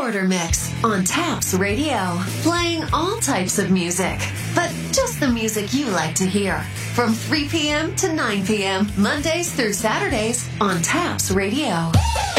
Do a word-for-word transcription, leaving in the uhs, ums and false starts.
Quarter Mix on Taps Radio. Playing all types of music, but just the music you like to hear. From three p.m. to nine p.m., Mondays through Saturdays on Taps Radio.